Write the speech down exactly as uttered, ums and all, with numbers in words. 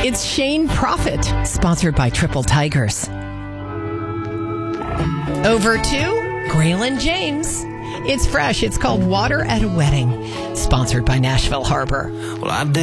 It's Shane Prophet, sponsored by Triple Tigers. Over to Graylin James. It's fresh. It's called Water at a Wedding, sponsored by Nashville Harbor. Well, I